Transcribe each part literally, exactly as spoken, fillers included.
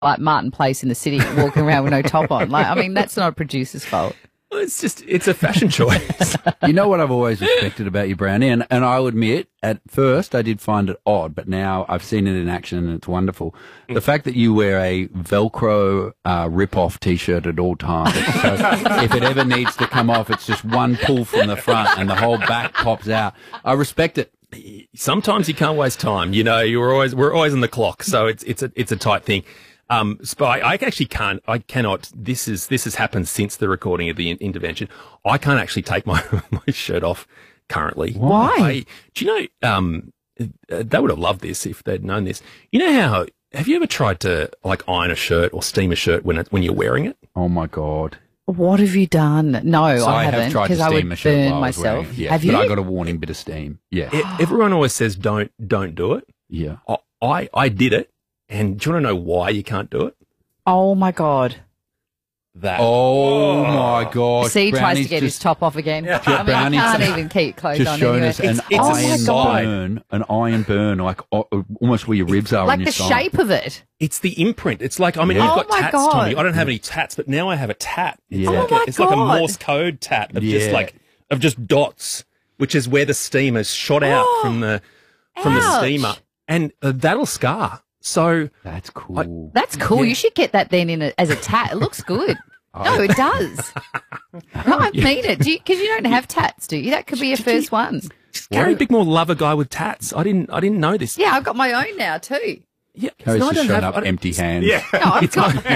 like Martin Place in the city walking around with no top on. Like, I mean, that's not a producer's fault. Well, it's just, it's a fashion choice. You know what I've always respected about you, Brownie, and, and I'll admit, at first I did find it odd, but now I've seen it in action and it's wonderful. Mm. The fact that you wear a Velcro uh, rip-off T-shirt at all times. So if it ever needs to come off, it's just one pull from the front and the whole back pops out. I respect it. Sometimes you can't waste time. You know, you're always, we're always on the clock, so it's, it's a, it's a tight thing. Um, Spy, I actually can't, I cannot, this is, this has happened since the recording of the in- intervention. I can't actually take my, my shirt off currently. Why? I, do you know, um, they would have loved this if they'd known this. You know how, have you ever tried to like iron a shirt or steam a shirt when it, when you're wearing it? Oh my God. What have you done? No, So I I have haven't, tried to because I steam would a shirt burn while I was myself. wearing it. Yeah, Have you? But I got a warning bit of steam. Yeah. It, everyone always says don't, don't do it. Yeah. I, I, I did it. And do you want to know why you can't do it? Oh my God. That. Oh, my God. See, he tries to Brownie's get his just- top off again. Yeah. I mean, Brownie's I can't even keep clothes Just on showing anyway. us an It's- it's a iron side. burn, an iron burn, like uh, almost where your ribs are Like on your the side. shape of it. It's the imprint. It's like, I mean, Yeah. you've Oh got my tats, God. Tommy. I don't have any tats, but now I have a tat. It's Yeah. like Oh a, my it's like a God. Morse code tat of just Yeah. like, of just dots, which is where the steam has shot out Oh, from the, from the ouch. steamer. And uh, that'll scar. So, That's cool. That's cool. Yeah. You should get that then in a, as a tat. It looks good. No, it does. No, I mean it. Because you, you don't have tats, do you? That could be your first one. Gary Bickmore love a guy with tats. I didn't, I didn't know this. Yeah, I've got my own now too. Yeah. Carrie's no, I just don't showing have- up I don't- empty hands. Yeah. No, I've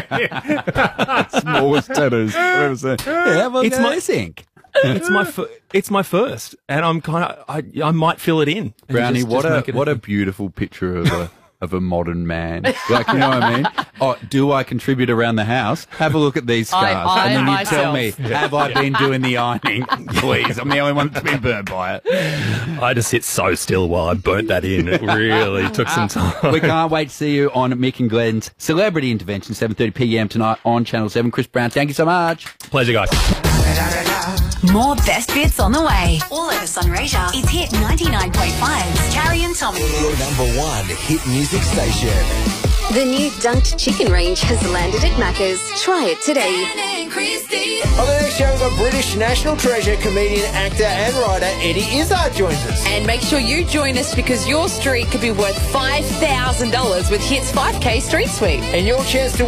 got. Smallest tattoos. Yeah, have a It's go, my- sink. it's my, fir- it's my first. And I'm kind of, I, I might fill it in. and Brownie, just- what just a make it what a beautiful picture of a of a modern man. Like, you know what I mean? Oh, do I contribute around the house? Have a look at these I scars, iron and then you tell myself. me, have I been doing the ironing? Please, I'm the only one that's been burnt by it. I just sit so still while I burnt that in. It really took some time. We can't wait to see you on Mick and Glenn's Celebrity Intervention, seven thirty p m tonight on Channel seven. Chris Brown, thank you so much. Pleasure, guys. More best bits on the way. All over Sunraysia. It's Hit ninety-nine point five. Carrie and Tommy. Your number one hit music station. The new dunked chicken range has landed at Macca's. Try it today. On the next show, we've got British national treasure, comedian, actor and writer Eddie Izzard joins us. And make sure you join us because your street could be worth five thousand dollars with Hit's five K Street Sweep. And your chance to